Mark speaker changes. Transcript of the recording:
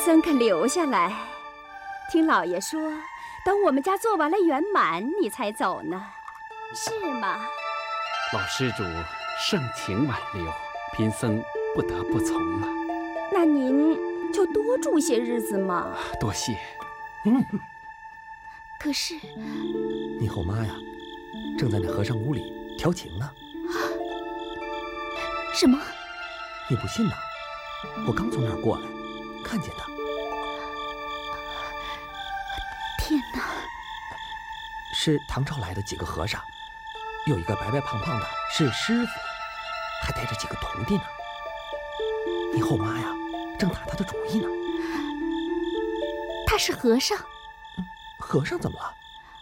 Speaker 1: 森肯留下来。听老爷说，等我们家做完了圆满，你才走呢，是吗？
Speaker 2: 老施主盛情挽留，贫僧不得不从了。
Speaker 1: 那您就多住些日子嘛。
Speaker 2: 多谢。
Speaker 1: 可是
Speaker 3: 你后妈呀，正在那和尚屋里调情呢。
Speaker 1: 什么？
Speaker 3: 你不信呐？我刚从那儿过来，看见的。
Speaker 1: 天哪！
Speaker 3: 是唐朝来的几个和尚，有一个白白胖胖的，是师傅，还带着几个徒弟呢。你后妈呀，正打他的主意呢。
Speaker 1: 他是和尚？
Speaker 3: 和尚怎么了？